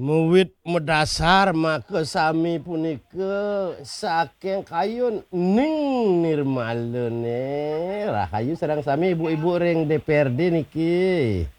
Muwit medasar maka sami punika saking kayun ning nirmalene. Rahayu sareng sami ibu-ibu ring DPRD niki.